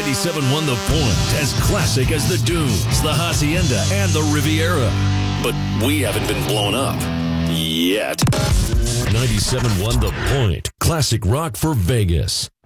97.1 The Point, as classic as the Dunes, the Hacienda, and the Riviera. But we haven't been blown up. Yet. 97.1 The Point, classic rock for Vegas.